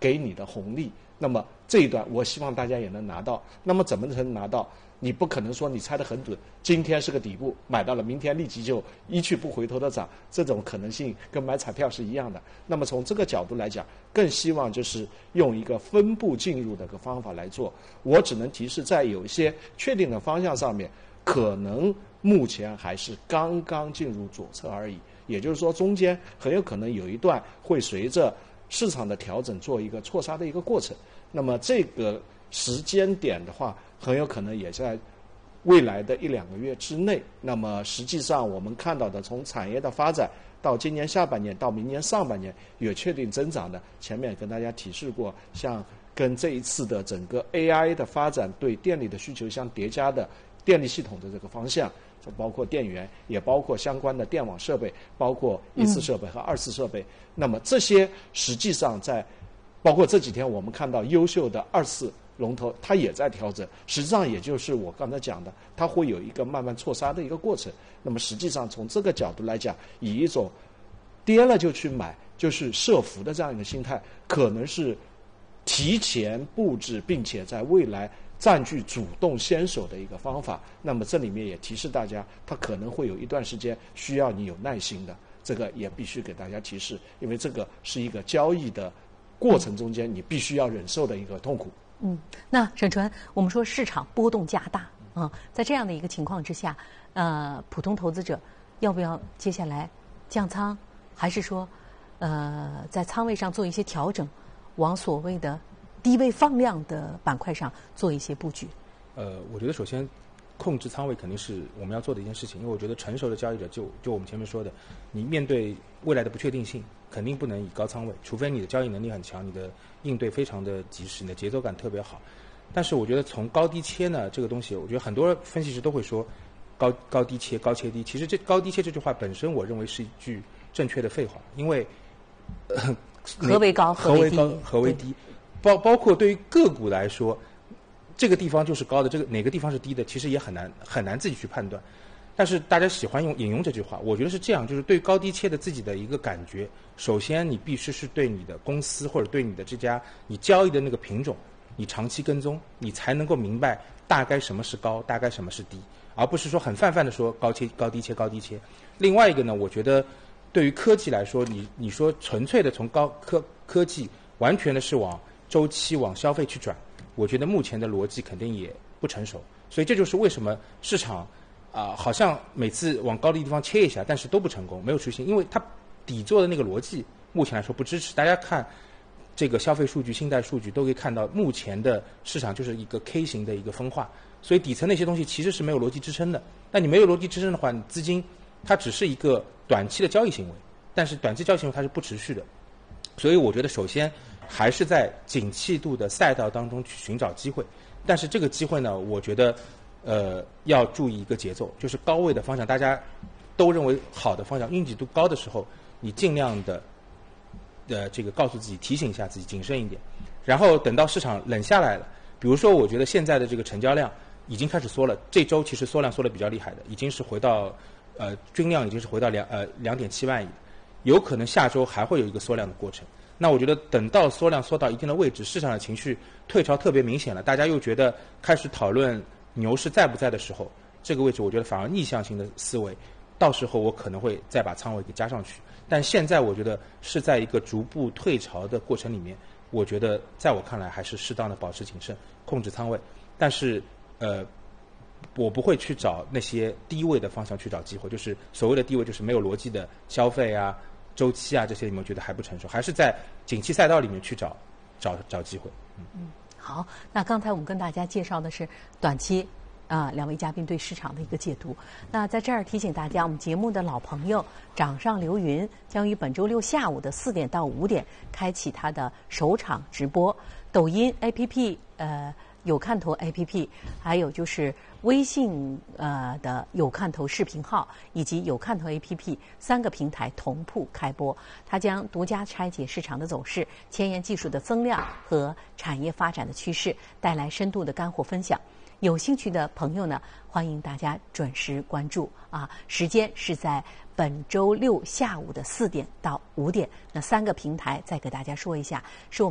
给你的红利。那么这一段我希望大家也能拿到。那么怎么才能拿到？你不可能说你猜得很准，今天是个底部，买到了，明天立即就一去不回头的涨，这种可能性跟买彩票是一样的。那么从这个角度来讲，更希望就是用一个分步进入的一个方法来做。我只能提示，在有一些确定的方向上面，可能目前还是刚刚进入左侧而已。也就是说，中间很有可能有一段会随着市场的调整做一个错杀的一个过程。那么这个时间点的话，很有可能也在未来的1-2个月之内。那么实际上我们看到的，从产业的发展到今年下半年到明年上半年有确定增长的，前面跟大家提示过，像跟这一次的整个 AI 的发展对电力的需求相叠加的电力系统的这个方向，包括电源，也包括相关的电网设备，包括1次设备和2次设备。那么这些实际上在包括这几天我们看到优秀的2次龙头，它也在调整，实际上也就是我刚才讲的，它会有一个慢慢错杀的一个过程。那么实际上从这个角度来讲，以一种跌了就去买，就是设伏的这样一个心态，可能是提前布置，并且在未来占据主动先手的一个方法。那么这里面也提示大家，它可能会有一段时间需要你有耐心的，这个也必须给大家提示，因为这个是一个交易的过程中间你必须要忍受的一个痛苦。 那沈纯，我们说市场波动加大在这样的一个情况之下，普通投资者要不要接下来降仓，还是说在仓位上做一些调整，往所谓的低位放量的板块上做一些布局？ 我觉得首先控制仓位肯定是我们要做的一件事情，因为我觉得成熟的交易者就我们前面说的，你面对未来的不确定性，肯定不能以高仓位，除非你的交易能力很强，你的应对非常的及时，你的节奏感特别好。但是我觉得从高低切呢，这个东西，我觉得很多分析师都会说高低切，高切低。其实这高低切这句话本身，我认为是一句正确的废话，因为何为高， 何为高，何为低，包括对于个股来说，这个地方就是高的，这个哪个地方是低的，其实也很难自己去判断。但是大家喜欢引用这句话，我觉得是这样，就是对高低切的自己的一个感觉，首先你必须是对你的公司或者对你的这家你交易的那个品种，你长期跟踪，你才能够明白大概什么是高，大概什么是低，而不是说很泛泛的说高低切。另外一个呢，我觉得对于科技来说，你说纯粹的从科技完全的是往周期往消费去转，我觉得目前的逻辑肯定也不成熟。所以这就是为什么市场好像每次往高的地方切一下，但是都不成功，没有出现，因为它底座的那个逻辑目前来说不支持。大家看这个消费数据、信贷数据都可以看到，目前的市场就是一个 K 型的一个分化，所以底层那些东西其实是没有逻辑支撑的。那你没有逻辑支撑的话，你资金它只是一个短期的交易行为，但是短期交易行为它是不持续的。所以我觉得首先还是在景气度的赛道当中去寻找机会，但是这个机会呢，我觉得要注意一个节奏，就是高位的方向，大家都认为好的方向，应急度高的时候，你尽量的这个告诉自己，提醒一下自己，谨慎一点。然后等到市场冷下来了，比如说我觉得现在的这个成交量已经开始缩了，这周其实缩量缩得比较厉害的，已经是回到均量已经是回到2.7万亿，有可能下周还会有一个缩量的过程。那我觉得等到缩量缩到一定的位置，市场的情绪退潮特别明显了，大家又觉得开始讨论牛市在不在的时候，这个位置我觉得反而逆向性的思维，到时候我可能会再把仓位给加上去。但现在我觉得是在一个逐步退潮的过程里面，我觉得在我看来还是适当的保持谨慎，控制仓位。但是我不会去找那些低位的方向去找机会，就是所谓的低位就是没有逻辑的消费啊、周期啊这些里面，我觉得还不成熟，还是在景气赛道里面去找机会。 好，那刚才我们跟大家介绍的是短期两位嘉宾对市场的一个解读。那在这儿提醒大家，我们节目的老朋友掌上流云将于本周六下午的4点到5点开启他的首场直播，抖音 APP 有看头 APP， 还有就是微信的有看头视频号以及有看头 APP 3个平台同步开播。它将独家拆解市场的走势、前沿技术的增量和产业发展的趋势，带来深度的干货分享。有兴趣的朋友呢，欢迎大家准时关注时间是在本周六下午的4点到5点。那3个平台再给大家说一下，是